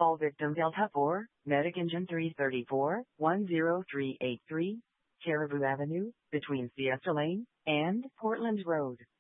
All victim Delta 4, Medic Engine 334, 10383, Caribou Avenue, between Siesta Lane and Portland Road.